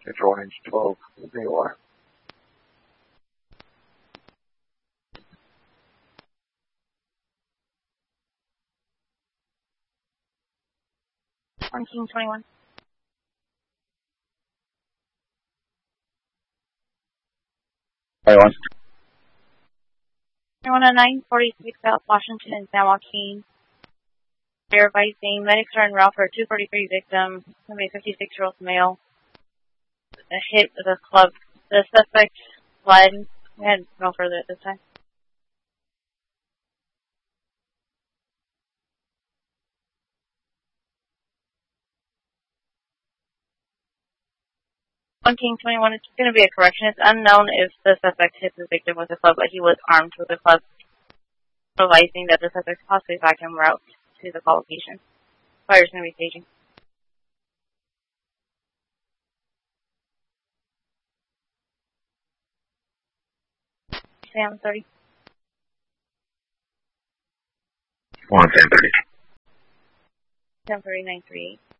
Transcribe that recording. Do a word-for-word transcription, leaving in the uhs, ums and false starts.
Central Orange twelve, there you are. One King twenty-one. twenty-one. twenty-one oh nine, forty-six South Washington and San Joaquin. They're advising medics are en route for a two forty-three victim, going to be a fifty-six-year-old male. A hit with a club. The suspect fled. We had no further at this time. One King twenty-one, it's going to be a correction. It's unknown if the suspect hit the victim with a club, but he was armed with a club, advising that the suspect is possibly back en route to the call location. Fire's going to be staging. Sam thirty. one ten thirty. Sam thirty nine three eight.